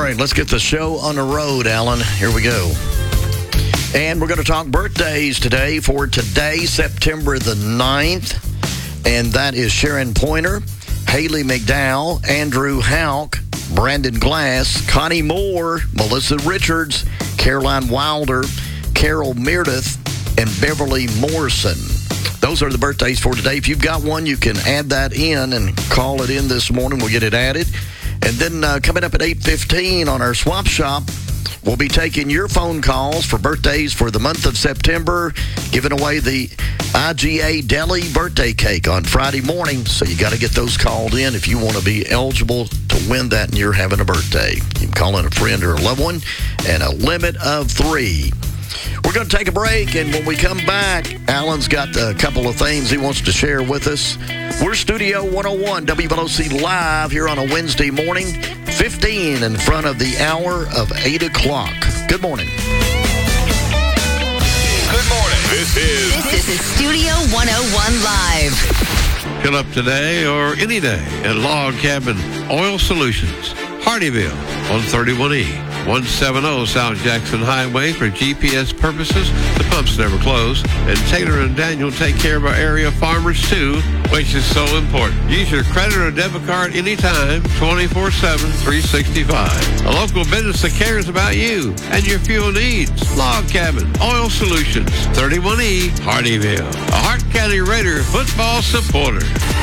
right, let's get the show on the road, Alan. Here we go. And we're going to talk birthdays today for today, September the 9th. And that is Sharon Pointer, Haley McDowell, Andrew Houck, Brandon Glass, Connie Moore, Melissa Richards, Caroline Wilder, Carol Meredith, and Beverly Morrison. Those are the birthdays for today. If you've got one, you can add that in and call it in this morning. We'll get it added. And then coming up at 8:15 on our Swap Shop, we'll be taking your phone calls for birthdays for the month of September, giving away the IGA Deli birthday cake on Friday morning. So you got to get those called in if you want to be eligible to win that and you're having a birthday. You can call in a friend or a loved one, and a limit of 3. We're going to take a break, and when we come back, Alan's got a couple of things he wants to share with us. We're Studio 101, WLOC Live here on a Wednesday morning, 15 in front of the hour of 8 o'clock. Good morning. Good morning. This is Studio 101 Live. Fill up today or any day at Log Cabin Oil Solutions, Hardyville on 31E. 170 South Jackson Highway for GPS purposes. The pumps never close. And Taylor and Daniel take care of our area farmers too, which is so important. Use your credit or debit card anytime, 24/7, 365. A local business that cares about you and your fuel needs. Log Cabin Oil Solutions, 31E, Hardyville. A Hart County Raider football supporter.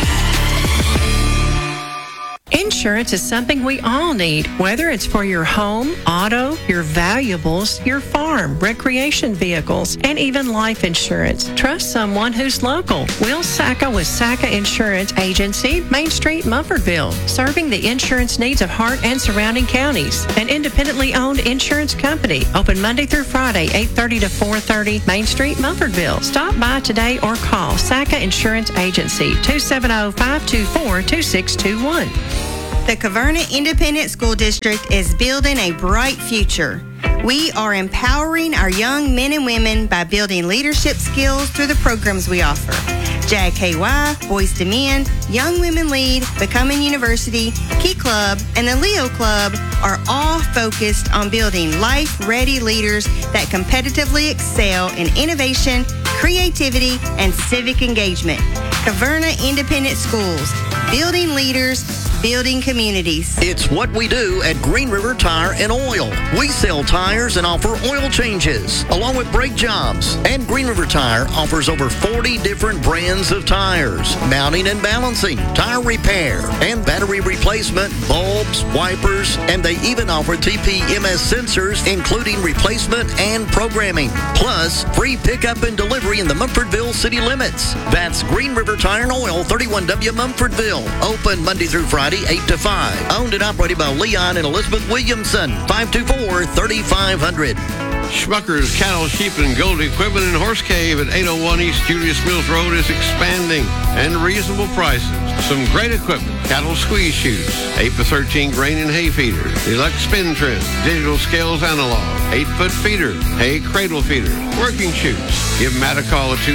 Insurance is something we all need, whether it's for your home, auto, your valuables, your farm, recreation vehicles, and even life insurance. Trust someone who's local. Will Sacca with Sacca Insurance Agency, Main Street, Mumfordville, serving the insurance needs of Hart and surrounding counties. An independently owned insurance company, open Monday through Friday, 8:30 to 4:30, Main Street, Mumfordville. Stop by today or call Sacca Insurance Agency, 270-524-2621. The Caverna Independent School District is building a bright future. We are empowering our young men and women by building leadership skills through the programs we offer. JKY, Boys to Men, Young Women Lead, Becoming University, Key Club, and the Leo Club are all focused on building life-ready leaders that competitively excel in innovation, creativity, and civic engagement. Caverna Independent Schools, building leaders, building communities. It's what we do at Green River Tire and Oil. We sell tires and offer oil changes, along with brake jobs. And Green River Tire offers over 40 different brands of tires, mounting and balancing, tire repair, and battery replacement, bulbs, wipers, and they even offer TPMS sensors, including replacement and programming. Plus, free pickup and delivery in the Mumfordville city limits. That's Green River Tire and Oil, 31W Mumfordville. Open Monday through Friday, 8 to 5. Owned and operated by Leon and Elizabeth Williamson. 524-3500. Schmucker's Cattle, Sheep, and Gold Equipment in Horse Cave at 801 East Julius Mills Road is expanding and reasonable prices. Some great equipment. Cattle squeeze chutes, 8x13 grain and hay feeder, deluxe spin trim, digital scales analog, 8-foot feeder, hay cradle feeder, working chutes. Give Matt a call at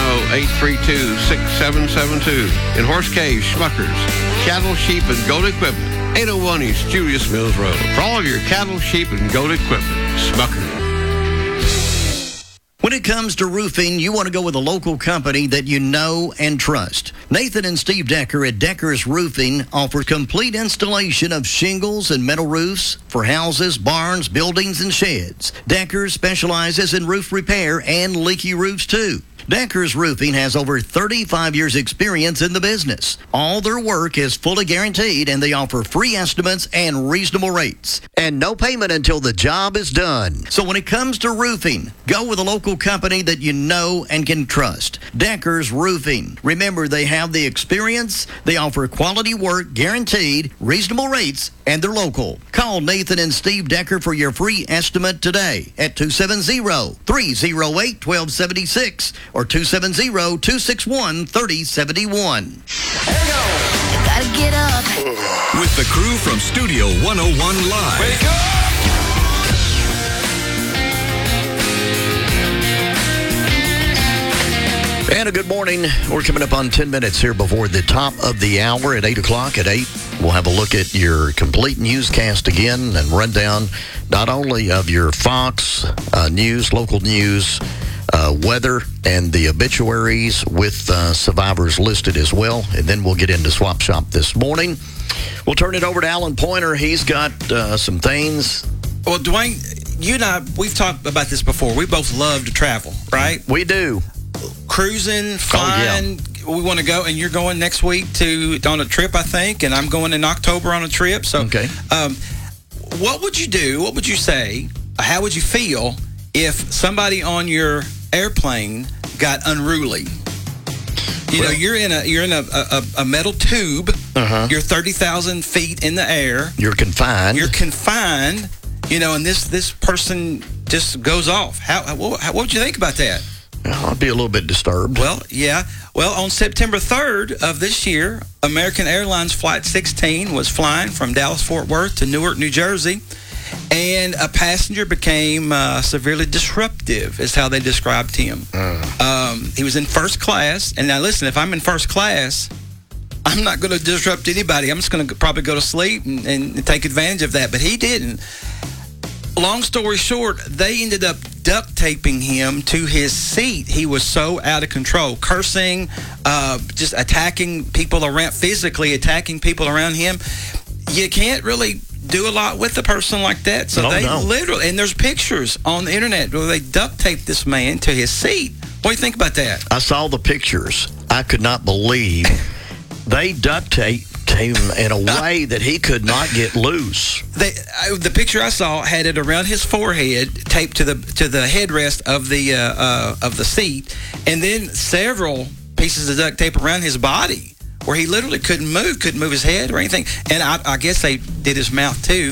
270-832-6772. In Horse Cave, Schmucker's Cattle, Sheep, and Goat Equipment, 801 East Julius Mills Road. For all of your cattle, sheep, and goat equipment, Schmucker's. When it comes to roofing, you want to go with a local company that you know and trust. Nathan and Steve Decker at Decker's Roofing offer complete installation of shingles and metal roofs for houses, barns, buildings, and sheds. Decker specializes in roof repair and leaky roofs, too. Decker's Roofing has over 35 years experience in the business. All their work is fully guaranteed, and they offer free estimates and reasonable rates. And no payment until the job is done. So when it comes to roofing, go with a local company that you know and can trust. Decker's Roofing. Remember, they have the experience, they offer quality work, guaranteed, reasonable rates, and they're local. Call Nathan and Steve Decker for your free estimate today at 270-308-1276 or 270-261-3071. Gotta get up. with the crew from Studio 101 Live. Wake up! And a good morning. We're coming up on 10 minutes here before the top of the hour at 8 o'clock at 8. We'll have a look at your complete newscast again and rundown not only of your Fox news, local news, weather, and the obituaries with survivors listed as well. And then we'll get into Swap Shop this morning. We'll turn it over to Alan Pointer. He's got some things. Well, Dwayne, you and I, we've talked about this before. We both love to travel, right? We do. Cruising, flying. We want to go, and you're going next week on a trip, I think, and I'm going in October on a trip. So, okay. What would you do? What would you say? How would you feel if somebody on your airplane got unruly? Well, you're in a metal tube. You're 30,000 feet in the air. You're confined. And this person just goes off. What would you think about that? I'd be a little bit disturbed. Well, yeah. Well, on September 3rd of this year, American Airlines Flight 16 was flying from Dallas-Fort Worth to Newark, New Jersey, and a passenger became severely disruptive, is how they described him. He was in first class, and now listen, if I'm in first class, I'm not going to disrupt anybody. I'm just going to probably go to sleep and take advantage of that, but he didn't. Long story short, they ended up duct taping him to his seat. He was so out of control, cursing, just attacking people around, physically attacking people around him. You can't really do a lot with a person like that. So literally, and there's pictures on the internet where they duct taped this man to his seat. What do you think about that? I saw the pictures. I could not believe they duct taped him in a way that he could not get loose. The picture I saw had it around his forehead, taped to the headrest of the seat, and then several pieces of duct tape around his body, where he literally couldn't move his head or anything. And I guess they did his mouth too,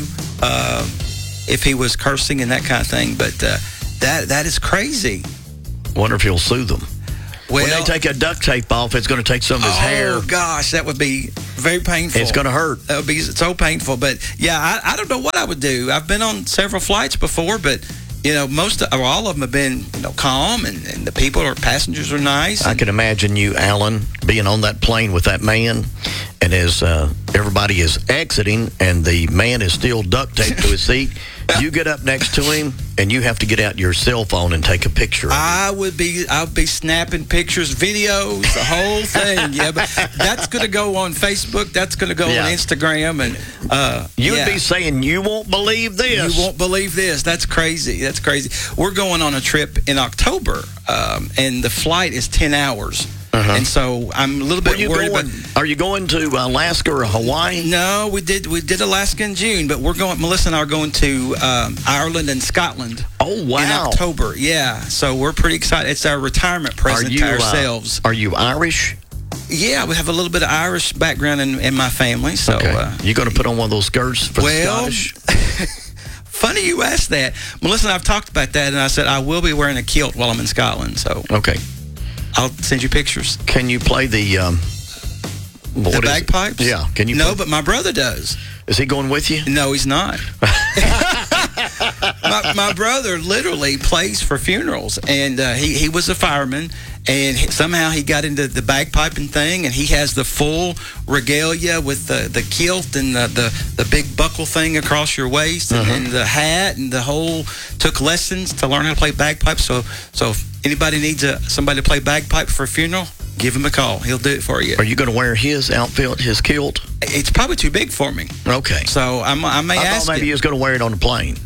if he was cursing and that kind of thing. But that is crazy. Wonder if he'll sue them. Well, when they take a duct tape off, it's going to take some of his hair. Oh, gosh, that would be very painful. It's going to hurt. That would be so painful. But, yeah, I don't know what I would do. I've been on several flights before, but, all of them have been, calm, and the passengers are nice. I can imagine you, Alan, being on that plane with that man, and as everybody is exiting and the man is still duct taped to his seat, you get up next to him and you have to get out your cell phone and take a picture of him. I'll be snapping pictures, videos, the whole thing. Yeah, but that's going to go on Facebook. That's going to go on Instagram, and you would be saying, "You won't believe this. You won't believe this." That's crazy. That's crazy. We're going on a trip in October, and the flight is 10 hours. And so I'm a little bit worried about. Are you going to Alaska or Hawaii? No, we did Alaska in June, but Melissa and I are going to Ireland and Scotland. Oh, wow. In October, yeah. So we're pretty excited. It's our retirement present to ourselves. Are you Irish? Yeah, we have a little bit of Irish background in my family. So you going to put on one of those skirts for the Scottish? Funny you asked that. Melissa and I have talked about that, and I said I will be wearing a kilt while I'm in Scotland. So okay. I'll send you pictures. Can you play the bagpipes? Yeah. Can you? No, but my brother does. Is he going with you? No, he's not. my brother literally plays for funerals, and he was a fireman, and somehow he got into the bagpiping thing, and he has the full regalia with the kilt and the big buckle thing across your waist, and the hat, and the whole. Took lessons to learn how to play bagpipes. So if anybody needs somebody to play bagpipe for a funeral, give him a call. He'll do it for you. Are you going to wear his outfit, his kilt? It's probably too big for me. Okay. So I may ask. I thought maybe he was going to wear it on the plane.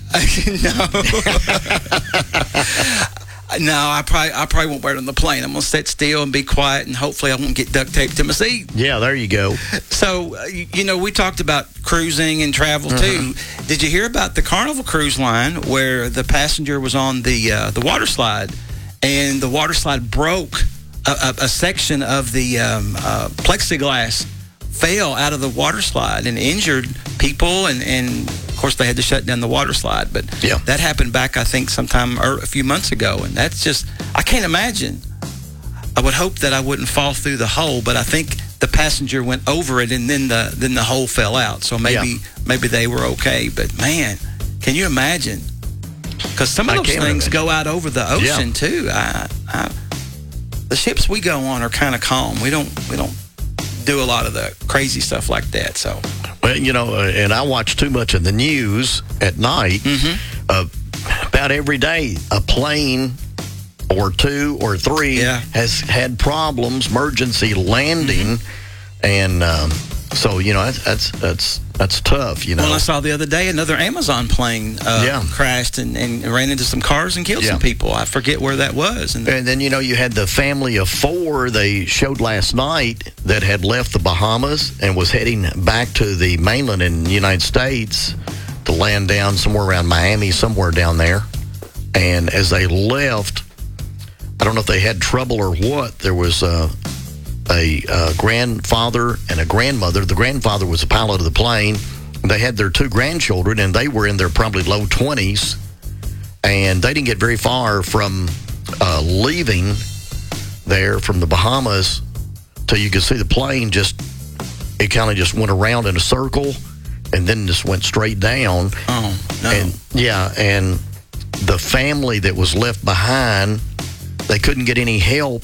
No, I probably won't wear it on the plane. I'm going to sit still and be quiet, and hopefully I won't get duct taped to my seat. Yeah, there you go. So, we talked about cruising and travel, too. Did you hear about the Carnival Cruise Line where the passenger was on the water slide, and the water slide broke a section of the plexiglass, fell out of the water slide and injured people, and of course they had to shut down the water slide. But that happened back, I think, sometime a few months ago, and that's just, I can't imagine. I would hope that I wouldn't fall through the hole, but I think the passenger went over it, and then the hole fell out. So maybe they were okay. But man, can you imagine? Because some of those things go out over the ocean too. The ships we go on are kind of calm. We don't do a lot of the crazy stuff like that. So Well, and I watch too much of the news at night. About every day, a plane or 2 or 3 has had problems, emergency landing, and so that's tough. Well, I saw the other day another Amazon plane crashed and ran into some cars and killed some people. I forget where that was. And then you had the family of 4 they showed last night that had left the Bahamas and was heading back to the mainland in the United States to land down somewhere around Miami, somewhere down there. And as they left, I don't know if they had trouble or what. There was a grandfather and a grandmother. The grandfather was the pilot of the plane. They had their 2 grandchildren, and they were in their probably low 20s. And they didn't get very far from leaving there from the Bahamas till you could see the plane it kind of just went around in a circle and then just went straight down. Oh, no. And the family that was left behind, they couldn't get any help.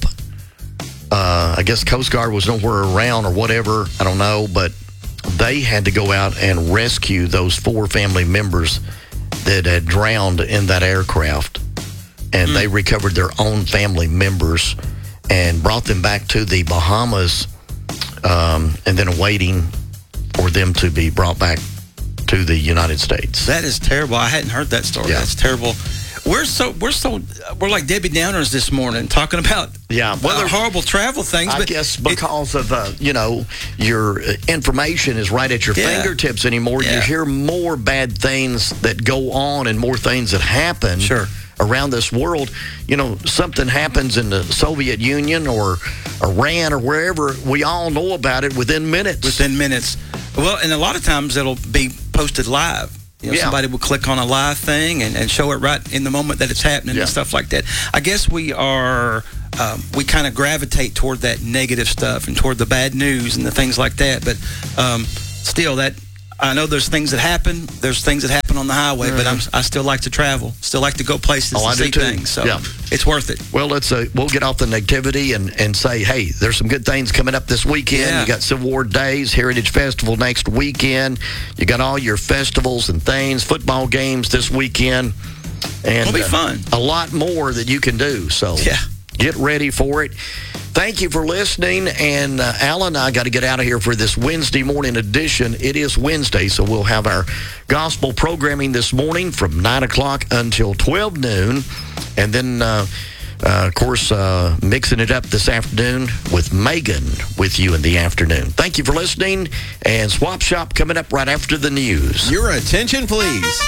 I guess Coast Guard was nowhere around or whatever. I don't know. But they had to go out and rescue those 4 family members that had drowned in that aircraft. And they recovered their own family members and brought them back to the Bahamas and then awaiting for them to be brought back to the United States. That is terrible. I hadn't heard that story. Yeah. That's terrible. We're like Debbie Downers this morning, talking about horrible travel things. I guess because of your information is right at your fingertips anymore. Yeah. You hear more bad things that go on and more things that happen around this world. Something happens in the Soviet Union or Iran or wherever, we all know about it within minutes. Well, and a lot of times it'll be posted live. Somebody will click on a live thing and show it right in the moment that it's happening and stuff like that. I guess we kind of gravitate toward that negative stuff and toward the bad news and the things like that. But still, I know there's things that happen. There's things that happen on the highway, but I still like to travel. Still like to go places and see things. So it's worth it. Well, we'll get off the negativity and say, hey, there's some good things coming up this weekend. Yeah. You got Civil War Days, Heritage Festival next weekend. You got all your festivals and things, football games this weekend. And it'll be fun. A lot more that you can do. So get ready for it. Thank you for listening. And Alan and I got to get out of here for this Wednesday morning edition. It is Wednesday, so we'll have our gospel programming this morning from 9 o'clock until 12 noon. And then, of course, mixing it up this afternoon with Megan with you in the afternoon. Thank you for listening. And Swap Shop coming up right after the news. Your attention, please.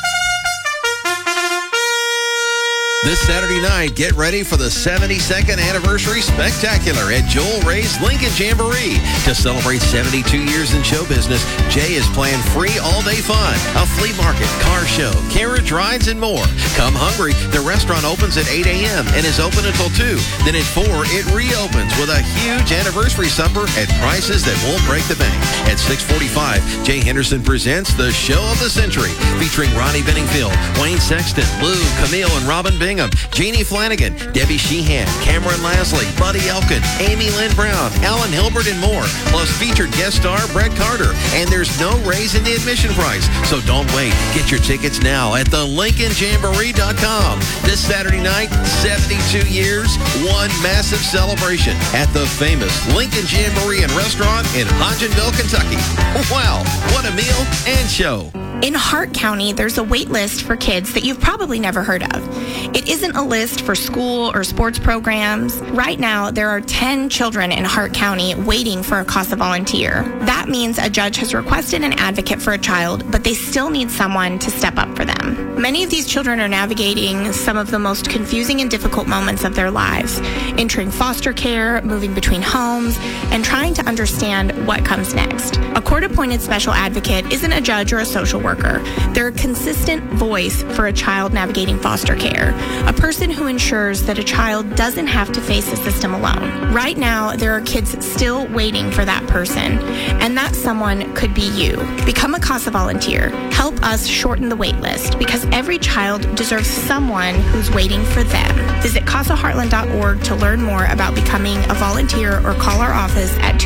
This Saturday night, get ready for the 72nd Anniversary Spectacular at Joel Ray's Lincoln Jamboree. To celebrate 72 years in show business, Jay is playing free all-day fun, a flea market, car show, carriage rides, and more. Come hungry. The restaurant opens at 8 a.m. and is open until 2. Then at 4, it reopens with a huge anniversary supper at prices that won't break the bank. At 6:45, Jay Henderson presents the Show of the Century, featuring Ronnie Benningfield, Wayne Sexton, Lou, Camille, and Robin Bingham, Jeannie Flanagan, Debbie Sheehan, Cameron Lasley, Buddy Elkin, Amy Lynn Brown, Alan Hilbert, and more. Plus featured guest star Brett Carter. And there's no raise in the admission price. So don't wait. Get your tickets now at thelincolnjamboree.com. This Saturday night, 72 years, one massive celebration at the famous Lincoln Jamboree and Restaurant in Hodgenville, Kentucky. Wow, what a meal and show. In Hart County, there's a wait list for kids that you've probably never heard of. It isn't a list for school or sports programs. Right now, there are 10 children in Hart County waiting for a CASA volunteer. That means a judge has requested an advocate for a child, but they still need someone to step up for them. Many of these children are navigating some of the most confusing and difficult moments of their lives, entering foster care, moving between homes, and trying to understand what comes next. A court-appointed special advocate isn't a judge or a social worker. worker. They're a consistent voice for a child navigating foster care, a person who ensures that a child doesn't have to face the system alone. Right now, there are kids still waiting for that person, and that someone could be you. Become a CASA volunteer. Help us shorten the wait list, because every child deserves someone who's waiting for them. Visit CASAHeartland.org to learn more about becoming a volunteer, or call our office at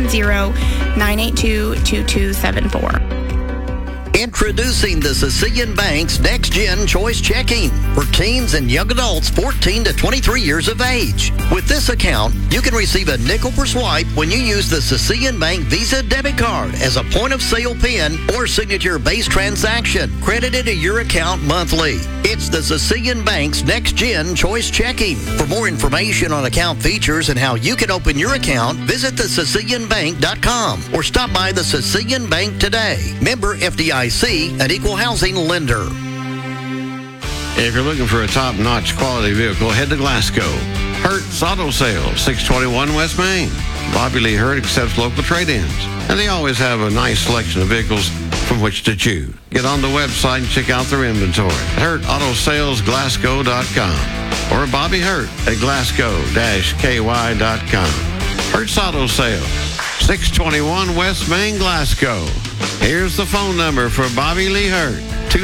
270-982-2274. Introducing the Sicilian Bank's Next Gen Choice Checking for teens and young adults 14 to 23 years of age. With this account, you can receive a nickel per swipe when you use the Sicilian Bank Visa debit card as a point-of-sale PIN or signature-based transaction credited to your account monthly. It's the Sicilian Bank's Next Gen Choice Checking. For more information on account features and how you can open your account, visit thesicilianbank.com or stop by the Sicilian Bank today. Member FDIC, an equal housing lender. If you're looking for a top-notch quality vehicle, head to Glasgow. Hertz Auto Sales, 621 West Main. Bobby Lee Hurt accepts local trade-ins, and they always have a nice selection of vehicles from which to choose. Get on the website and check out their inventory at HurtAutoSalesGlasgow.com or Bobby Hurt at Glasgow-KY.com. Hertz Auto Sales, 621 West Main, Glasgow. Here's the phone number for Bobby Lee Hurt,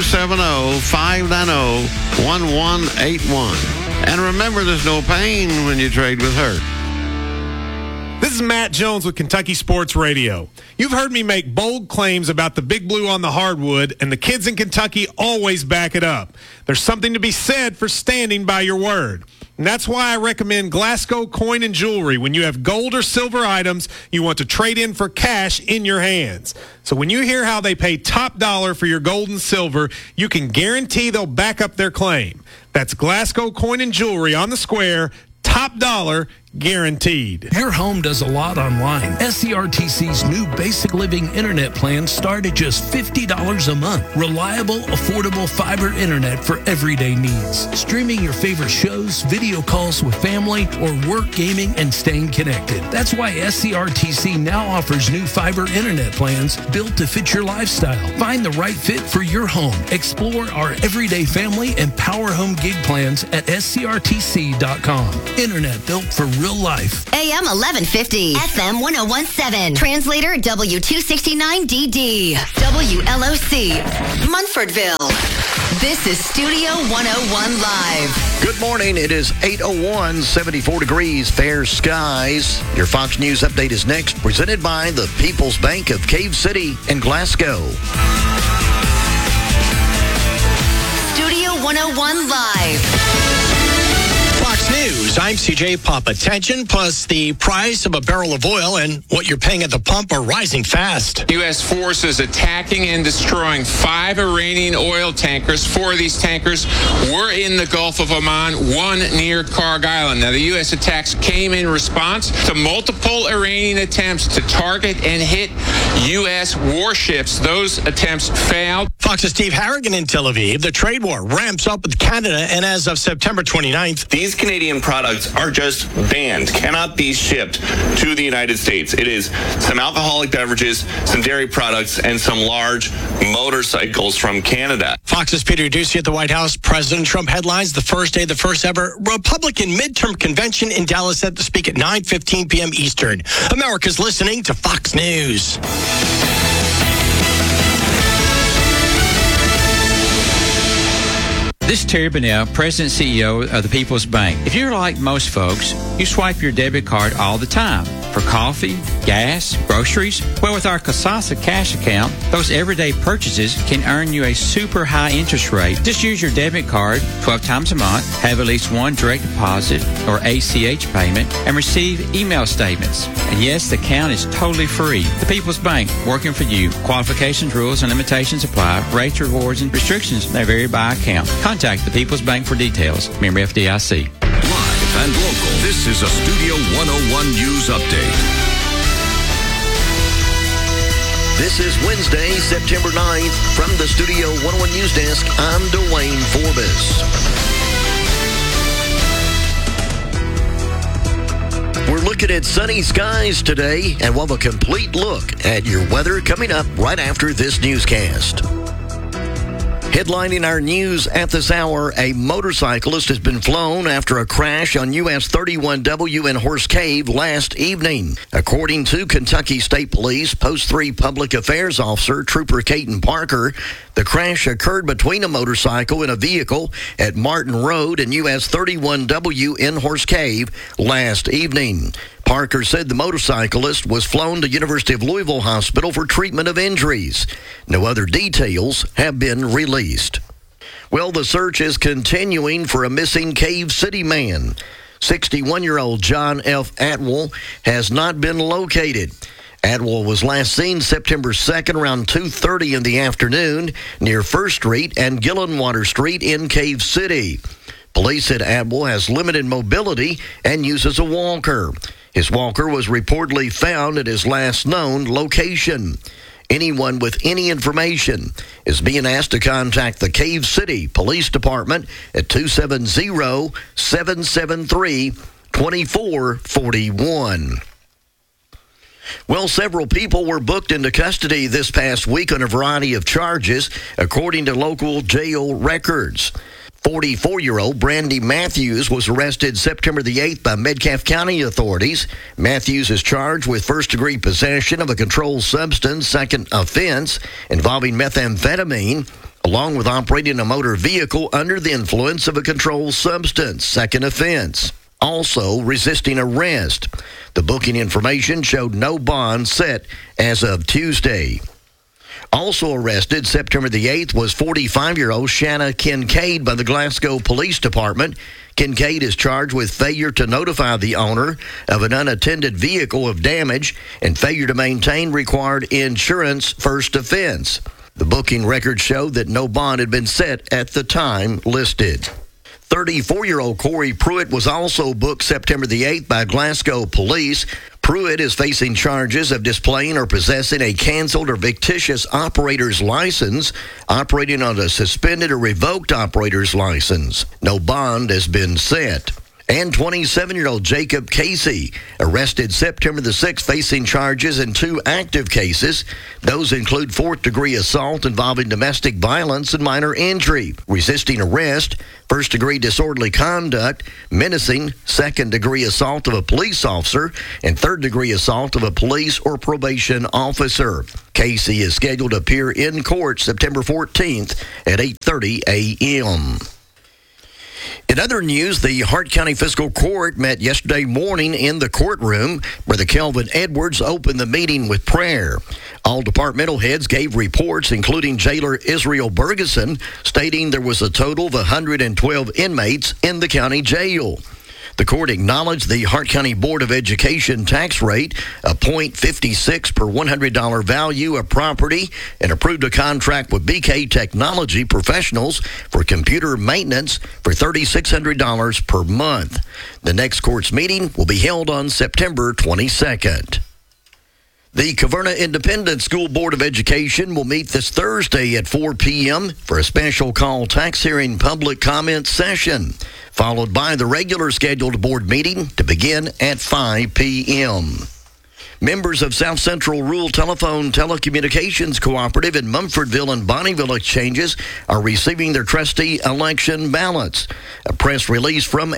270-590-1181. And remember, there's no pain when you trade with Hurt. This is Matt Jones with Kentucky Sports Radio. You've heard me make bold claims about the Big Blue on the hardwood, and the kids in Kentucky always back it up. There's something to be said for standing by your word. And that's why I recommend Glasgow Coin and Jewelry when you have gold or silver items you want to trade in for cash in your hands. So when you hear how they pay top dollar for your gold and silver, you can guarantee they'll back up their claim. That's Glasgow Coin and Jewelry on the square, top dollar, guaranteed. Your home does a lot online. SCRTC's new basic living internet plans start at just $50 a month. Reliable, affordable fiber internet for everyday needs. Streaming your favorite shows, video calls with family, or work, gaming, and staying connected. That's why SCRTC now offers new fiber internet plans built to fit your lifestyle. Find the right fit for your home. Explore our everyday family and power home gig plans at scrtc.com. Internet built for real life. AM 1150, FM 1017, translator W269DD, WLOC, Munfordville. This is Studio 101 Live. Good morning. It is 8:01, 74 degrees, fair skies. Your Fox News update is next, presented by the People's Bank of Cave City and Glasgow. Studio 101 Live. Fox News, I'm CJ Papa. Tension plus the price of a barrel of oil and what you're paying at the pump are rising fast. U.S. forces attacking and destroying 5 Iranian oil tankers. 4 of these tankers were in the Gulf of Oman, 1 near Karg Island. Now, the U.S. attacks came in response to multiple Iranian attempts to target and hit U.S. warships. Those attempts failed. Fox's Steve Harrigan in Tel Aviv. The trade war ramps up with Canada, and as of September 29th, these Canadian products are just banned, cannot be shipped to the United States. It is some alcoholic beverages, some dairy products, and some large motorcycles from Canada. Fox's Peter Doocy at the White House. President Trump headlines the first day of the first ever Republican midterm convention in Dallas, set to speak at 9:15 p.m. Eastern. America's listening to Fox News. This is Terry Bunnell, President and CEO of the People's Bank. If you're like most folks, you swipe your debit card all the time for coffee, gas, groceries. Well, with our Kasasa Cash account, those everyday purchases can earn you a super high interest rate. Just use your debit card 12 times a month, have at least one direct deposit or ACH payment, and receive email statements. And yes, the account is totally free. The People's Bank, working for you. Qualifications, rules, and limitations apply. Rates, rewards, and restrictions may vary by account. Contact the People's Bank for details. Member FDIC. Live and local, this is a Studio 101 News Update. This is Wednesday, September 9th. From the Studio 101 News Desk, I'm Dwayne Forbes. We're looking at sunny skies today, and we'll have a complete look at your weather coming up right after this newscast. Headlining our news at this hour, a motorcyclist has been flown after a crash on US 31W in Horse Cave last evening. According to Kentucky State Police Post 3 Public Affairs Officer Trooper Caton Parker, the crash occurred between a motorcycle and a vehicle at Martin Road and US 31W in Horse Cave last evening. Parker said the motorcyclist was flown to University of Louisville Hospital for treatment of injuries. No other details have been released. Well, the search is continuing for a missing Cave City man. 61-year-old John F. Atwell has not been located. Atwell was last seen September 2nd around 2:30 in the afternoon near First Street and Gillenwater Street in Cave City. Police said Atwell has limited mobility and uses a walker. His walker was reportedly found at his last known location. Anyone with any information is being asked to contact the Cave City Police Department at 270-773-2441. Well, several people were booked into custody this past week on a variety of charges, according to local jail records. 44-year-old Brandy Matthews was arrested September the 8th by Metcalfe County authorities. Matthews is charged with first-degree possession of a controlled substance, second offense, involving methamphetamine, along with operating a motor vehicle under the influence of a controlled substance, second offense. Also resisting arrest. The booking information showed no bond set as of Tuesday. Also arrested September the 8th was 45-year-old Shanna Kincaid by the Glasgow Police Department. Kincaid is charged with failure to notify the owner of an unattended vehicle of damage and failure to maintain required insurance, first offense. The booking records showed that no bond had been set at the time listed. 34-year-old Corey Pruitt was also booked September the 8th by Glasgow Police. Pruitt is facing charges of displaying or possessing a canceled or fictitious operator's license, operating on a suspended or revoked operator's license. No bond has been set. And 27-year-old Jacob Casey, arrested September the 6th, facing charges in 2 active cases. Those include fourth-degree assault involving domestic violence and minor injury, resisting arrest, first-degree disorderly conduct, menacing, second-degree assault of a police officer, and third-degree assault of a police or probation officer. Casey is scheduled to appear in court September 14th at 8:30 a.m. In other news, the Hart County Fiscal Court met yesterday morning in the courtroom. Brother Kelvin Edwards opened the meeting with prayer. All departmental heads gave reports, including jailer Israel Bergeson, stating there was a total of 112 inmates in the county jail. The court acknowledged the Hart County Board of Education tax rate, a .56 per $100 value of property, and approved a contract with BK Technology Professionals for computer maintenance for $3,600 per month. The next court's meeting will be held on September 22nd. The Caverna Independent School Board of Education will meet this Thursday at 4 p.m. for a special call tax hearing public comment session, followed by the regular scheduled board meeting to begin at 5 p.m. Members of South Central Rural Telephone Telecommunications Cooperative in Mumfordville and Bonneville exchanges are receiving their trustee election ballots. A press release from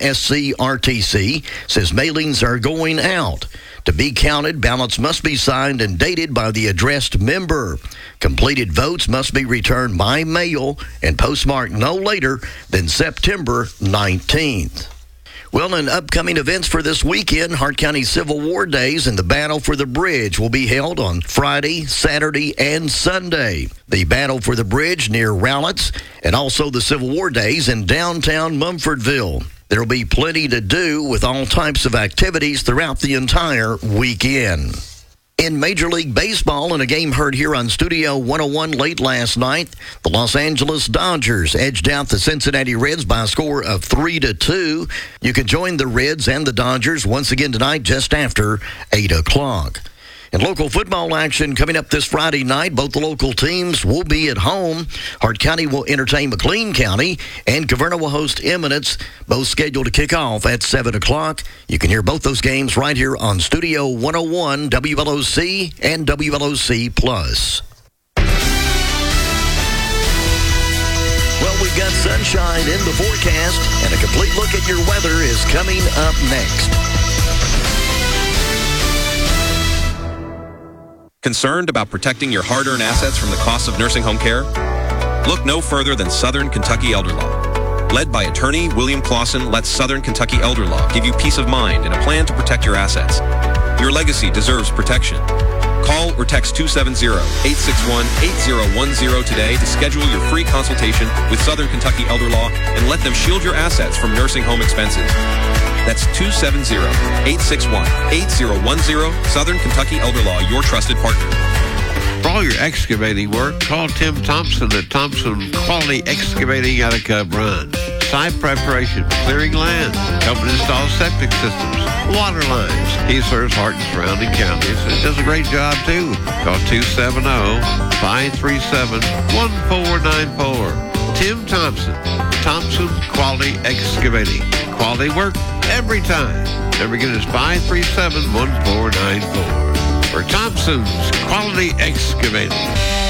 SCRTC says mailings are going out. To be counted, ballots must be signed and dated by the addressed member. Completed votes must be returned by mail and postmarked no later than September 19th. Well, in upcoming events for this weekend, Hart County Civil War Days and the Battle for the Bridge will be held on Friday, Saturday, and Sunday. The Battle for the Bridge near Rowletts and also the Civil War Days in downtown Mumfordville. There will be plenty to do with all types of activities throughout the entire weekend. In Major League Baseball, in a game heard here on Studio 101 late last night, the Los Angeles Dodgers edged out the Cincinnati Reds by a score of 3-2. You can join the Reds and the Dodgers once again tonight just after 8 o'clock. And local football action coming up this Friday night. Both the local teams will be at home. Hart County will entertain McLean County, and Caverna will host Eminence, both scheduled to kick off at 7 o'clock. You can hear both those games right here on Studio 101, WLOC, and WLOC Plus. sunshine in the forecast, and a complete look at your weather is coming up next. Concerned about protecting your hard-earned assets from the cost of nursing home care? Look no further than Southern Kentucky Elder Law. Led by attorney William Clausen, let Southern Kentucky Elder Law give you peace of mind and a plan to protect your assets. Your legacy deserves protection. Call or text 270-861-8010 today to schedule your free consultation with Southern Kentucky Elder Law and let them shield your assets from nursing home expenses. That's 270-861-8010, Southern Kentucky Elder Law, your trusted partner. For all your excavating work, call Tim Thompson at Thompson Quality Excavating out of Cub Run. Site preparation, clearing land, helping install septic systems, water lines. He serves Hart and surrounding counties and does a great job too. Call 270-537-1494. Tim Thompson, Thompson Quality Excavating. Quality work every time. Number again is 537-1494. For Thompson's Quality Excavating.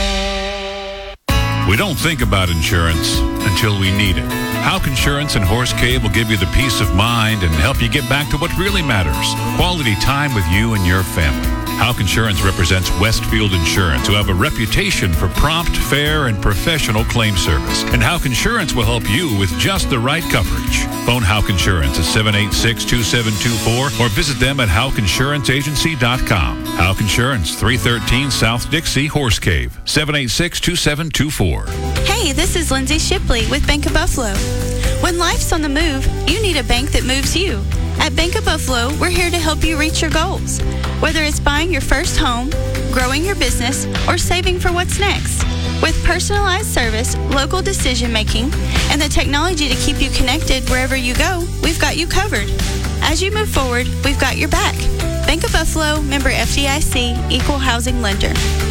We don't think about insurance until we need it. Houck Insurance and Horse Cave will give you the peace of mind and help you get back to what really matters. Quality time with you and your family. Houck Insurance represents Westfield Insurance, who have a reputation for prompt, fair, and professional claim service. And Houck Insurance will help you with just the right coverage. Phone Houck Insurance at 786-2724 or visit them at HouckInsuranceAgency.com. Houck Insurance, 313 South Dixie, Horse Cave, 786-2724. Hey, this is Lindsay Shipley with Bank of Buffalo. When life's on the move, you need a bank that moves you. At Bank of Buffalo, we're here to help you reach your goals. Whether it's buying your first home, growing your business, or saving for what's next. With personalized service, local decision-making, and the technology to keep you connected wherever you go, we've got you covered. As you move forward, we've got your back. Bank of Buffalo, member FDIC, equal housing lender.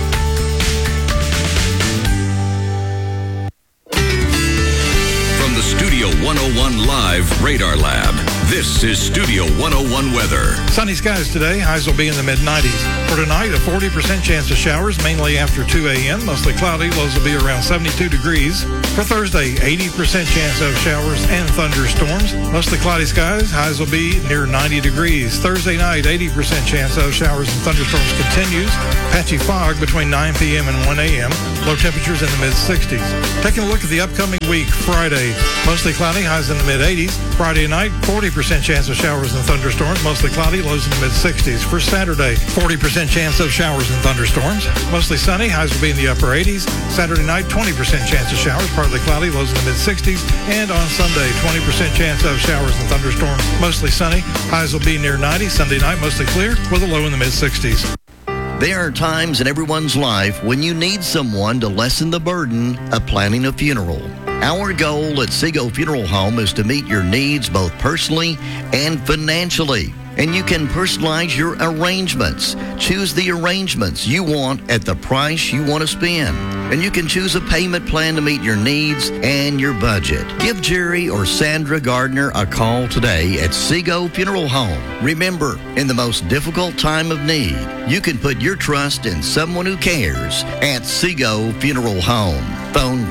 From the Studio 101 Live Radar Lab, this is Studio 101 weather. Sunny skies today. Highs will be in the mid-90s. For tonight, a 40% chance of showers, mainly after 2 a.m. Mostly cloudy. Lows will be around 72 degrees. For Thursday, 80% chance of showers and thunderstorms. Mostly cloudy skies. Highs will be near 90 degrees. Thursday night, 80% chance of showers and thunderstorms continues. Patchy fog between 9 p.m. and 1 a.m. Low temperatures in the mid-60s. Taking a look at the upcoming week, Friday, mostly cloudy. Highs in the mid-80s. Friday night, 40% chance of showers and thunderstorms, mostly cloudy, lows in the mid-60s. For Saturday, 40% chance of showers and thunderstorms, mostly sunny, highs will be in the upper 80s. Saturday night, 20% chance of showers, partly cloudy, lows in the mid-60s. And on Sunday, 20% chance of showers and thunderstorms, mostly sunny, highs will be near 90. Sunday night, mostly clear, with a low in the mid-60s. There are times in everyone's life when you need someone to lessen the burden of planning a funeral. Our goal at Seago Funeral Home is to meet your needs both personally and financially. And you can personalize your arrangements. Choose the arrangements you want at the price you want to spend. And you can choose a payment plan to meet your needs and your budget. Give Jerry or Sandra Gardner a call today at Seago Funeral Home. Remember, in the most difficult time of need, you can put your trust in someone who cares at Seago Funeral Home. Phone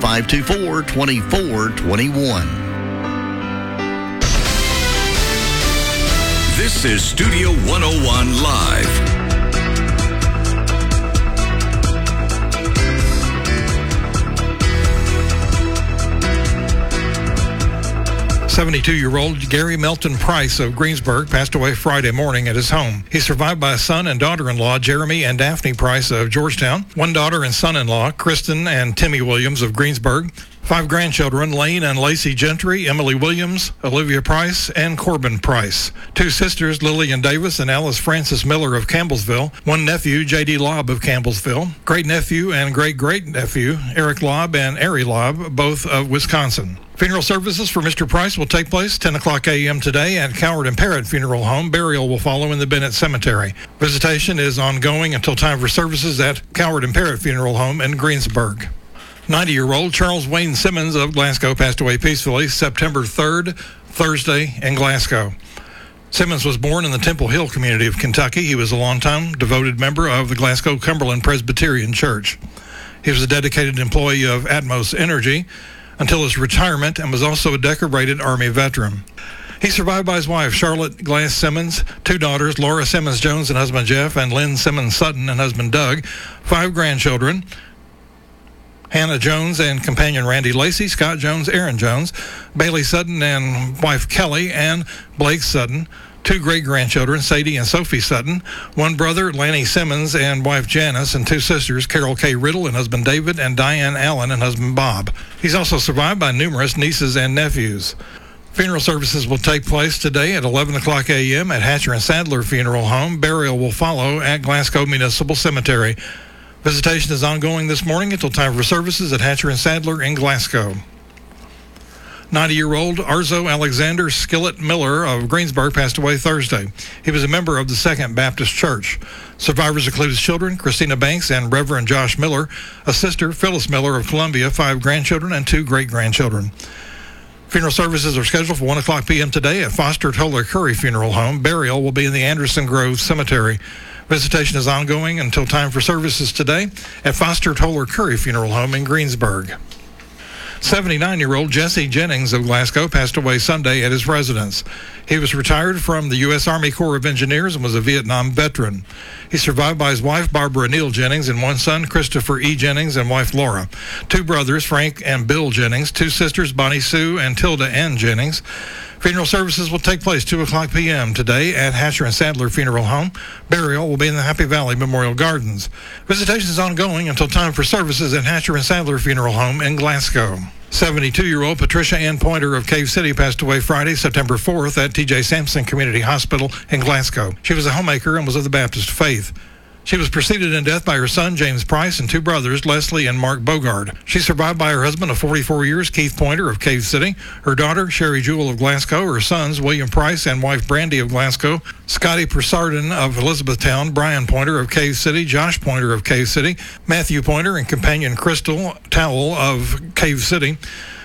524-2421. This is Studio 101 Live. 72-year-old Gary Melton Price of Greensburg passed away Friday morning at his home. He's survived by a son and daughter-in-law, Jeremy and Daphne Price of Georgetown, one daughter and son-in-law, Kristen and Timmy Williams of Greensburg, 5 grandchildren, Lane and Lacey Gentry, Emily Williams, Olivia Price, and Corbin Price. 2 sisters, Lillian Davis and Alice Francis Miller of Campbellsville. 1 nephew, J.D. Lobb of Campbellsville. Great-nephew and great-great-nephew, Eric Lobb and Ari Lobb, both of Wisconsin. Funeral services for Mr. Price will take place 10 o'clock a.m. today at Coward and Parrott Funeral Home. Burial will follow in the Bennett Cemetery. Visitation is ongoing until time for services at Coward and Parrott Funeral Home in Greensburg. 90-year-old Charles Wayne Simmons of Glasgow passed away peacefully September 3rd, Thursday, in Glasgow. Simmons was born in the Temple Hill community of Kentucky. He was a longtime devoted member of the Glasgow Cumberland Presbyterian Church. He was a dedicated employee of Atmos Energy, until his retirement and was also a decorated Army veteran. He's survived by his wife, Charlotte Glass Simmons, 2 daughters, Laura Simmons Jones and husband Jeff, and Lynn Simmons Sutton and husband Doug, 5 grandchildren, Hannah Jones and companion Randy Lacey, Scott Jones, Aaron Jones, Bailey Sutton and wife Kelly, and Blake Sutton, 2 great-grandchildren, Sadie and Sophie Sutton, 1 brother, Lanny Simmons, and wife Janice, and 2 sisters, Carol K. Riddle and husband David, and Diane Allen and husband Bob. He's also survived by numerous nieces and nephews. Funeral services will take place today at 11 o'clock a.m. at Hatcher and Sadler Funeral Home. Burial will follow at Glasgow Municipal Cemetery. Visitation is ongoing this morning until time for services at Hatcher and Sadler in Glasgow. 90-year-old Arzo Alexander Skillet Miller of Greensburg passed away Thursday. He was a member of the Second Baptist Church. Survivors include his children, Christina Banks and Reverend Josh Miller, a sister, Phyllis Miller of Columbia, 5 grandchildren, and 2 great-grandchildren. Funeral services are scheduled for 1 o'clock p.m. today at Foster Toller Curry Funeral Home. Burial will be in the Anderson Grove Cemetery. Visitation is ongoing until time for services today at Foster Toller Curry Funeral Home in Greensburg. 79-year-old Jesse Jennings of Glasgow passed away Sunday at his residence. He was retired from the U.S. Army Corps of Engineers and was a Vietnam veteran. He's survived by his wife, Barbara Neal Jennings, and 1 son, Christopher E. Jennings, and wife, Laura. 2 brothers, Frank and Bill Jennings, 2 sisters, Bonnie Sue and Tilda Ann Jennings. Funeral services will take place 2 o'clock p.m. today at Hatcher and Sadler Funeral Home. Burial will be in the Happy Valley Memorial Gardens. Visitation is ongoing until time for services at Hatcher and Sadler Funeral Home in Glasgow. 72-year-old Patricia Ann Pointer of Cave City passed away Friday, September 4th at T.J. Sampson Community Hospital in Glasgow. She was a homemaker and was of the Baptist faith. She was preceded in death by her son, James Price, and 2 brothers, Leslie and Mark Bogard. She's survived by her husband of 44 years, Keith Pointer of Cave City, her daughter, Sherry Jewell of Glasgow, her sons, William Price and wife Brandy of Glasgow, Scotty Persardin of Elizabethtown, Brian Pointer of Cave City, Josh Pointer of Cave City, Matthew Pointer and companion Crystal Towell of Cave City,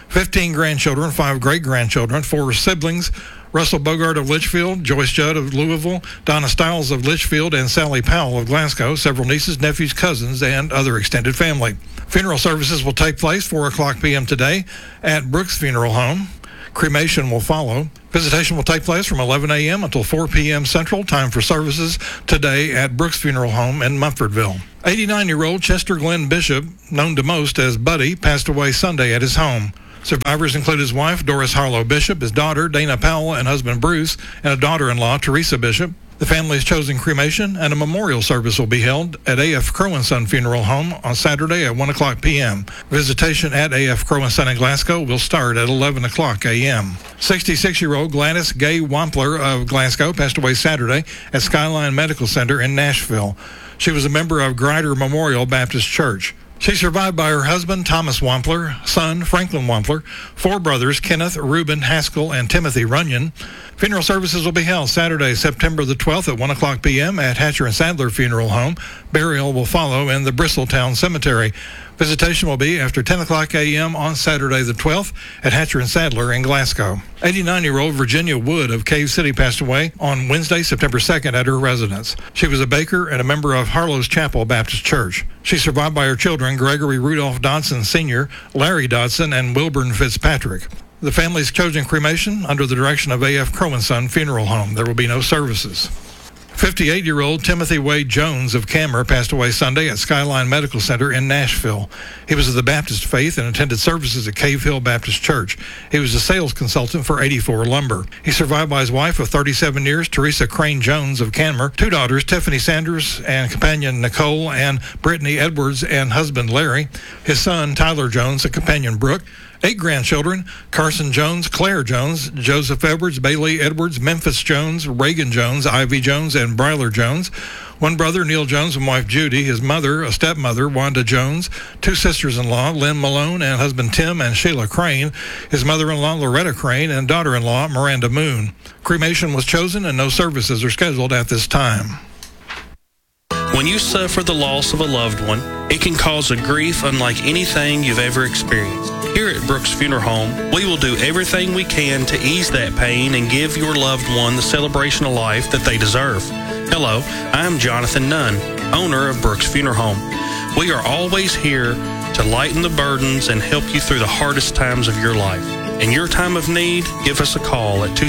15 grandchildren, 5 great-grandchildren, 4 siblings, Russell Bogart of Litchfield, Joyce Judd of Louisville, Donna Stiles of Litchfield, and Sally Powell of Glasgow, several nieces, nephews, cousins, and other extended family. Funeral services will take place 4 o'clock p.m. today at Brooks Funeral Home. Cremation will follow. Visitation will take place from 11 a.m. until 4 p.m. Central. Time for services today at Brooks Funeral Home in Mumfordville. 89-year-old Chester Glenn Bishop, known to most as Buddy, passed away Sunday at his home. Survivors include his wife, Doris Harlow Bishop, his daughter, Dana Powell, and husband, Bruce, and a daughter-in-law, Teresa Bishop. The family has chosen cremation, and a memorial service will be held at A.F. Crow & Son Funeral Home on Saturday at 1 o'clock p.m. Visitation at A.F. Crow & Son in Glasgow will start at 11 o'clock a.m. 66-year-old Gladys Gay Wampler of Glasgow passed away Saturday at Skyline Medical Center in Nashville. She was a member of Grider Memorial Baptist Church. She's survived by her husband, Thomas Wampler, son, Franklin Wampler, 4 brothers, Kenneth, Reuben, Haskell, and Timothy Runyon. Funeral services will be held Saturday, September the 12th at 1 o'clock p.m. at Hatcher and Sadler Funeral Home. Burial will follow in the Bristoltown Cemetery. Visitation will be after 10 o'clock a.m. on Saturday the 12th at Hatcher and Sadler in Glasgow. 89-year-old Virginia Wood of Cave City passed away on Wednesday, September 2nd at her residence. She was a baker and a member of Harlow's Chapel Baptist Church. She's survived by her children, Gregory Rudolph Dodson Sr., Larry Dodson, and Wilburn Fitzpatrick. The family's chosen cremation under the direction of A.F. Crow & Son Funeral Home. There will be no services. 58-year-old Timothy Wade Jones of Camer passed away Sunday at Skyline Medical Center in Nashville. He was of the Baptist faith and attended services at Cave Hill Baptist Church. He was a sales consultant for 84 Lumber. He's survived by his wife of 37 years, Teresa Crane Jones of Camer, 2 daughters, Tiffany Sanders and companion Nicole, and Brittany Edwards and husband Larry, his son Tyler Jones and companion Brooke, 8 grandchildren, Carson Jones, Claire Jones, Joseph Edwards, Bailey Edwards, Memphis Jones, Reagan Jones, Ivy Jones, and Bryler Jones. 1 brother, Neil Jones, and wife Judy. His mother, a stepmother, Wanda Jones. 2 sisters-in-law, Lynn Malone and husband Tim and Sheila Crane. His mother-in-law, Loretta Crane, and daughter-in-law, Miranda Moon. Cremation was chosen and no services are scheduled at this time. When you suffer the loss of a loved one, it can cause a grief unlike anything you've ever experienced. Here at Brooks Funeral Home, we will do everything we can to ease that pain and give your loved one the celebration of life that they deserve. Hello, I'm Jonathan Nunn, owner of Brooks Funeral Home. We are always here to lighten the burdens and help you through the hardest times of your life. In your time of need, give us a call at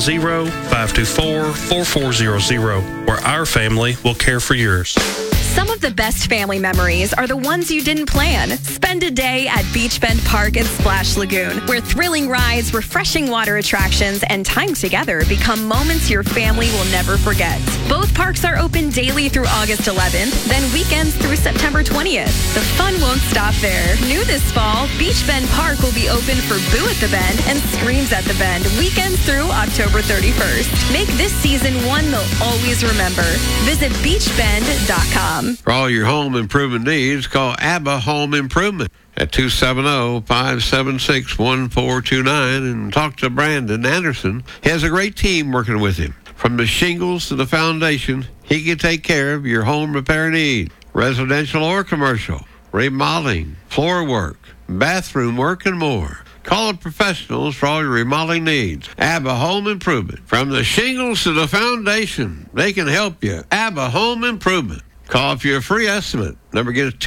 270-524-4400, where our family will care for yours. Some of the best family memories are the ones you didn't plan. Spend a day at Beach Bend Park and Splash Lagoon, where thrilling rides, refreshing water attractions, and time together become moments your family will never forget. Both parks are open daily through August 11th, then weekends through September 20th. The fun won't stop there. New this fall, Beach Bend Park will be open for Boo at the Bend and Screams at the Bend, weekends through October 31st. Make this season one they'll always remember. Visit beachbend.com. For all your home improvement needs, call ABBA Home Improvement at 270-576-1429 and talk to Brandon Anderson. He has a great team working with him. From the shingles to the foundation, he can take care of your home repair needs, residential or commercial, remodeling, floor work, bathroom work, and more. Call the professionals for all your remodeling needs. ABBA Home Improvement. From the shingles to the foundation, they can help you. ABBA Home Improvement. Call for your free estimate. Number again is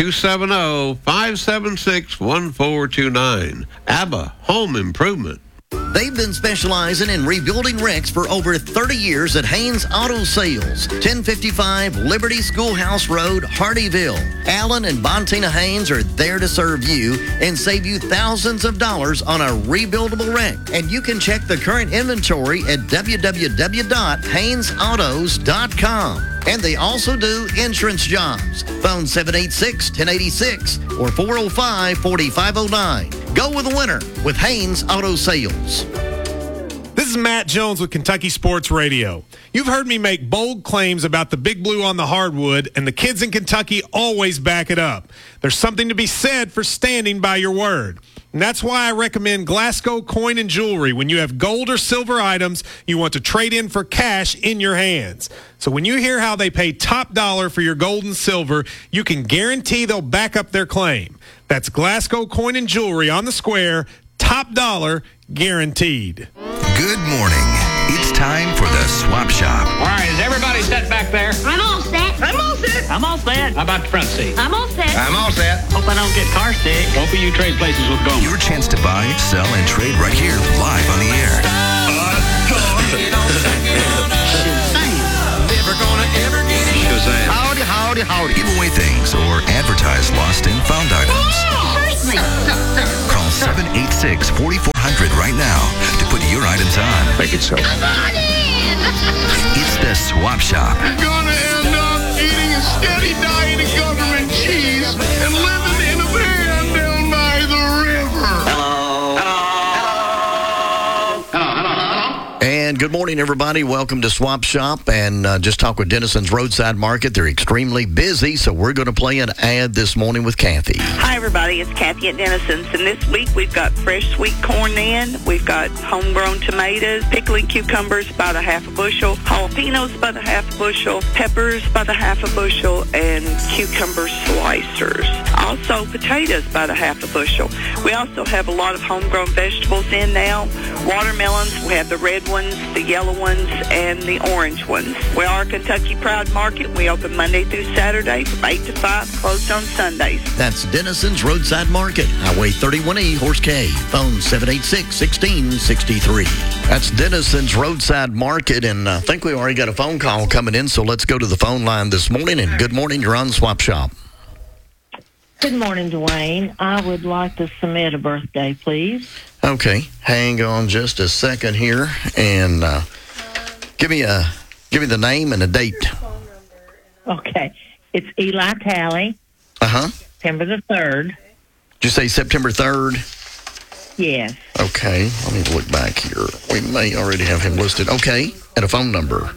270-576-1429. ABBA Home Improvement. They've been specializing in rebuilding wrecks for over 30 years at Haynes Auto Sales, 1055 Liberty Schoolhouse Road, Hardyville. Alan and Bontina Haynes are there to serve you and save you thousands of dollars on a rebuildable wreck. And you can check the current inventory at www.haynesautos.com. And they also do insurance jobs. Phone 786-1086 or 405-4509. Go with the winner with Haynes Auto Sales. This is Matt Jones with Kentucky Sports Radio. You've heard me make bold claims about the Big Blue on the hardwood, and the kids in Kentucky always back it up. There's something to be said for standing by your word. And that's why I recommend Glasgow Coin and Jewelry when you have gold or silver items you want to trade in for cash in your hands. So when you hear how they pay top dollar for your gold and silver, you can guarantee they'll back up their claim. That's Glasgow Coin and Jewelry on the square, top dollar guaranteed. Good morning. It's time for the Swap Shop. All right, is everybody set back there? I'm all set. I'm all set. I'm all set. How about the front seat? I'm all set. I'm all set. Hope I don't get car sick. Both of you trade places with Gomer. Your chance to buy, sell, and trade right here, live on the air. Never gonna ever get it. Shazam. Howdy, howdy, howdy. Give away things or advertise lost and found items. Call 786-4400 right now to put your items on. Make it so. It's the Swap Shop. You're gonna end up eating a steady diet of government cheese and living in a van down by the river. And good morning, everybody. Welcome to Swap Shop and Just Talk with Dennison's Roadside Market. They're extremely busy, so we're going to play an ad this morning with Kathy. Hi, everybody. It's Kathy at Dennison's, and this week we've got fresh sweet corn in. We've got homegrown tomatoes, pickling cucumbers by the half a bushel, jalapenos by the half a bushel, peppers by the half a bushel, and cucumber slicers. Also, potatoes by the half a bushel. We also have a lot of homegrown vegetables in now. Watermelons, we have the red ones, the yellow ones, and the orange ones. We are a Kentucky Proud Market. We open Monday through Saturday from 8 to 5, closed on Sundays. That's Dennison's Roadside Market, Highway 31E, Horse Cave. Phone 786-1663. That's Dennison's Roadside Market, and I think we already got a phone call coming in, so let's go to the phone line this morning. And good morning, you're on Swap Shop. Good morning, Dwayne. I would like to submit a birthday, please. Okay, hang on just a second here, and give me the name and the date. Okay, it's Eli Talley. September the 3rd. Did you say September 3rd? Yes. Okay, let me look back here. We may already have him listed. Okay, and a phone number.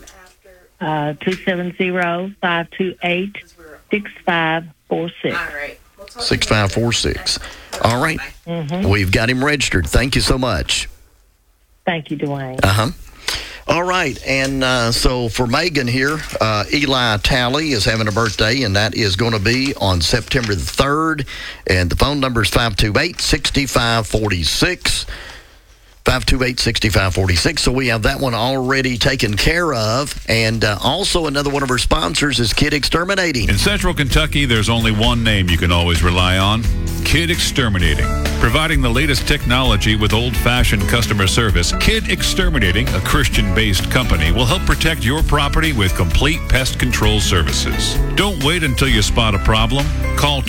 270-528-6546. All right. 6546. All right. We've got him registered. Thank you so much. Thank you, Dwayne. All right. And so for Megan here, Eli Talley is having a birthday, and that is going to be on September the 3rd. And the phone number is 528-6546. 528-6546. So we have that one already taken care of. And also another one of our sponsors is Kid Exterminating. In Central Kentucky, there's only one name you can always rely on, Kid Exterminating. Providing the latest technology with old-fashioned customer service, Kid Exterminating, a Christian-based company, will help protect your property with complete pest control services. Don't wait until you spot a problem. Call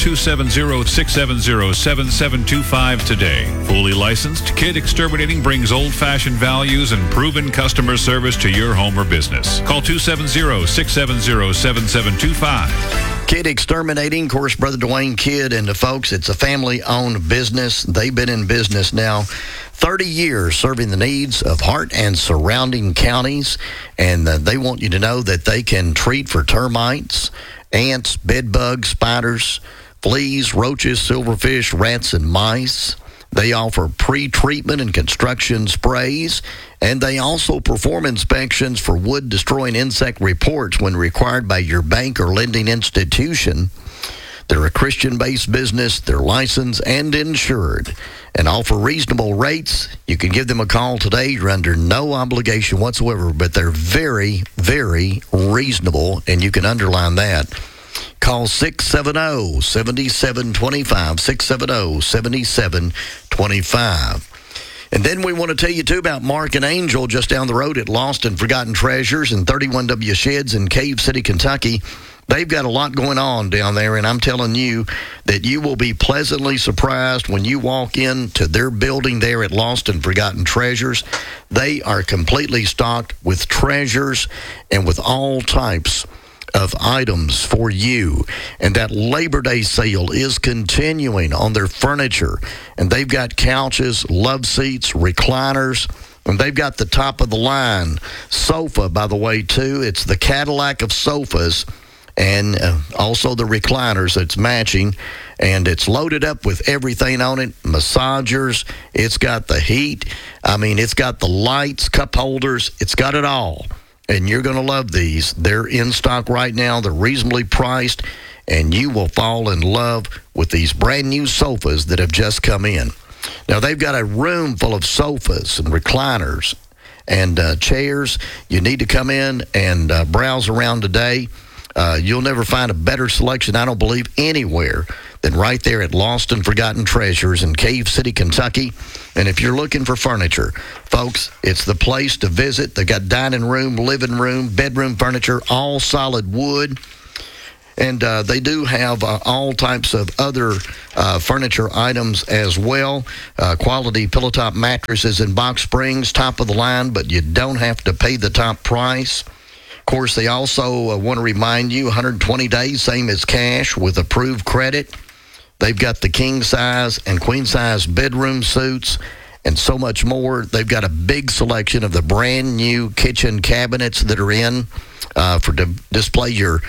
270-670-7725 today. Fully licensed, Kid Exterminating brings old-fashioned values and proven customer service to your home or business. Call 270-670-7725. Kid Exterminating, of course, Brother Dwayne Kidd and the folks, it's a family-owned business. They've been in business now 30 years serving the needs of Hart and surrounding counties, and they want you to know that they can treat for termites, ants, bed bugs, spiders, fleas, roaches, silverfish, rats, and mice. They offer pre-treatment and construction sprays, and they also perform inspections for wood-destroying insect reports when required by your bank or lending institution. They're a Christian-based business. They're licensed and insured and offer reasonable rates. You can give them a call today. You're under no obligation whatsoever, but they're very, very reasonable, and you can underline that. Call 670-7725, 670-7725. And then we want to tell you, too, about Mark and Angel just down the road at Lost and Forgotten Treasures and 31W Sheds in Cave City, Kentucky. They've got a lot going on down there, and I'm telling you that you will be pleasantly surprised when you walk into their building there at Lost and Forgotten Treasures. They are completely stocked with treasures and with all types of items for you. And that Labor Day sale is continuing on their furniture. And they've got couches, love seats, recliners, and they've got the top of the line sofa, by the way, too. It's the Cadillac of sofas, and also the recliners that's matching. And it's loaded up with everything on it, massagers. It's got the heat. I mean, it's got the lights, cup holders. It's got it all. And you're going to love these. They're in stock right now. They're reasonably priced, and you will fall in love with these brand new sofas that have just come in. Now, they've got a room full of sofas and recliners and chairs. You need to come in and browse around today. You'll never find a better selection, I don't believe, anywhere than right there at Lost and Forgotten Treasures in Cave City, Kentucky. And if you're looking for furniture, folks, it's the place to visit. They've got dining room, living room, bedroom furniture, all solid wood. And they do have all types of other furniture items as well. Quality pillow top mattresses and box springs, top of the line, but you don't have to pay the top price. Of course, they also want to remind you 120 days, same as cash with approved credit. They've got the king size and queen size bedroom suits and so much more. They've got a big selection of the brand new kitchen cabinets that are in for to display your,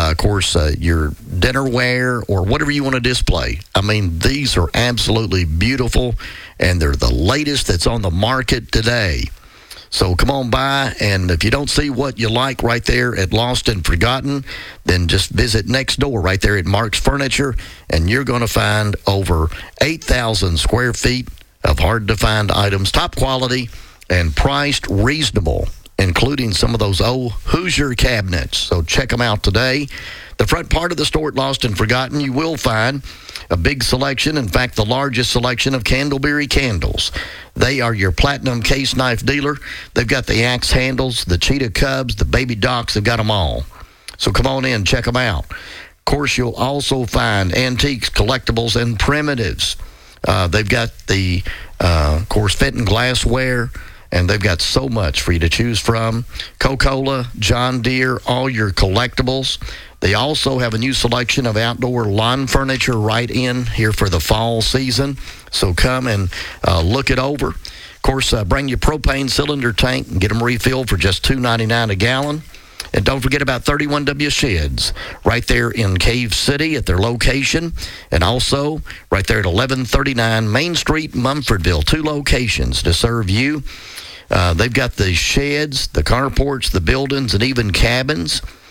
your dinnerware or whatever you want to display. I mean, these are absolutely beautiful, and they're the latest that's on the market today. So come on by, and if you don't see what you like right there at Lost and Forgotten, then just visit next door right there at Mark's Furniture, and you're going to find over 8,000 square feet of hard-to-find items, top quality, and priced reasonable, including some of those old Hoosier cabinets. So check them out today. The front part of the store at Lost and Forgotten, you will find a big selection, in fact, the largest selection of Candleberry candles. They are your platinum case knife dealer. They've got the axe handles, the cheetah cubs, the baby docks. They've got them all. So come on in, check them out. Of course, you'll also find antiques, collectibles, and primitives. They've got the, of course, Fenton glassware, and they've got so much for you to choose from. Coca-Cola, John Deere, all your collectibles. They also have a new selection of outdoor lawn furniture right in here for the fall season. So come and look it over. Of course, bring your propane cylinder tank and get them refilled for just $2.99 a gallon. And don't forget about 31W Sheds right there in Cave City at their location. And also right there at 1139 Main Street, Mumfordville. 2 locations to serve you. They've got the sheds, the carports, the buildings, and even cabins.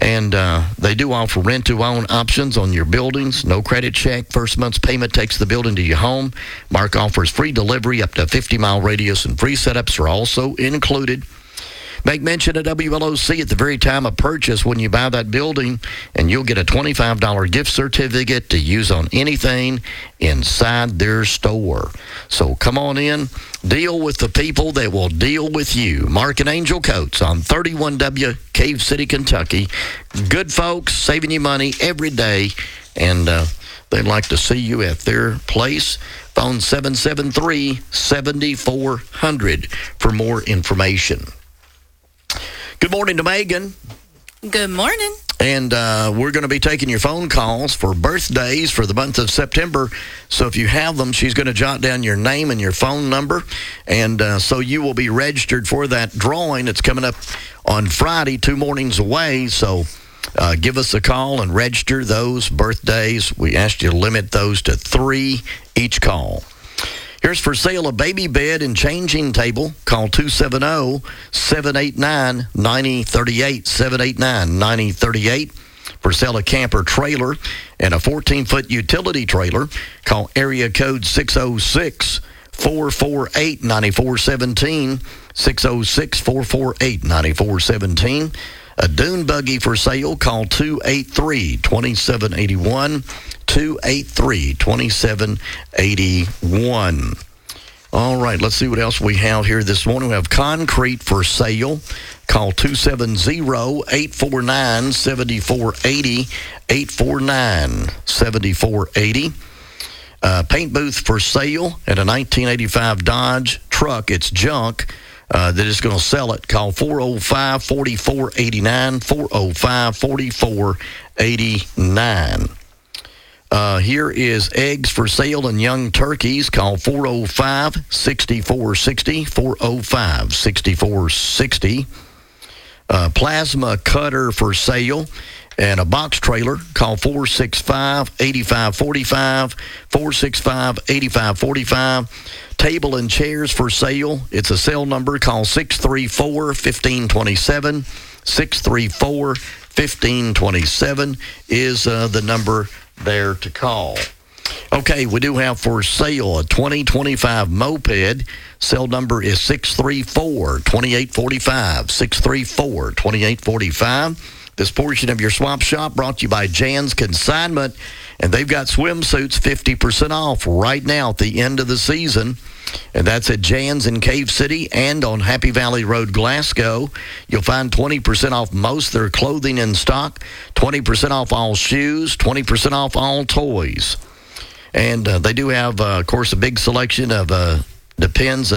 And they do offer rent-to-own options on your buildings. No credit check. First month's payment takes the building to your home. Mark offers free delivery up to a 50-mile radius, and free setups are also included. Make mention of WLOC at the very time of purchase when you buy that building, and you'll get a $25 gift certificate to use on anything inside their store. So come on in, deal with the people that will deal with you. Mark and Angel Coates on 31W, Cave City, Kentucky. Good folks, saving you money every day, and they'd like to see you at their place. Phone 773-7400 for more information. Good morning to Megan. Good morning. And we're going to be taking your phone calls for birthdays for the month of September. So if you have them, she's going to jot down your name and your phone number. And so you will be registered for that drawing. It's coming up on Friday, 2 mornings away. So give us a call and register those birthdays. We asked you to limit those to 3 each call. Here's for sale a baby bed and changing table. Call 270-789-9038, 789-9038. For sale a camper trailer and a 14-foot utility trailer. Call area code 606-448-9417, 606-448-9417. A dune buggy for sale. Call 283-2781. 283-2781. All right, let's see what else we have here this morning. We have concrete for sale. Call 270-849-7480, 849-7480. Paint booth for sale at a 1985 Dodge truck. It's junk. That is going to sell it. Call 405-4489, 405-4489. Here is eggs for sale and young turkeys. Call 405-6460, 405-6460. Plasma cutter for sale and a box trailer. Call 465-8545, 465-8545. Table and chairs for sale. It's a cell number. Call 634-1527, 634-1527 is the number there to call. Okay, we do have for sale a 2025 moped. Cell number is 634-2845, 634-2845. This portion of your swap shop brought to you by Jan's Consignment, and they've got swimsuits 50% off right now at the end of the season. And that's at Jan's in Cave City and on Happy Valley Road, Glasgow. You'll find 20% off most of their clothing in stock, 20% off all shoes, 20% off all toys. And they do have, of course, a big selection of Depends